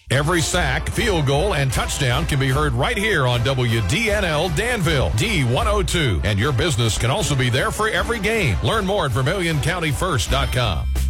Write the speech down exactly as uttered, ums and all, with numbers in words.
Every sack, field goal, and touchdown can be heard right here on W D N L Danville, D one oh two. And your business can also be there for every game. Learn more at Vermilion County First dot com.